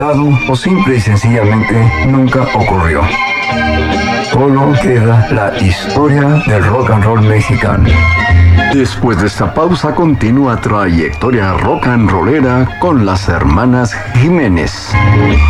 o simple y sencillamente nunca ocurrió. Solo queda la historia del rock and roll mexicano. Después de esta pausa continúa trayectoria rock and rollera con las hermanas Jiménez.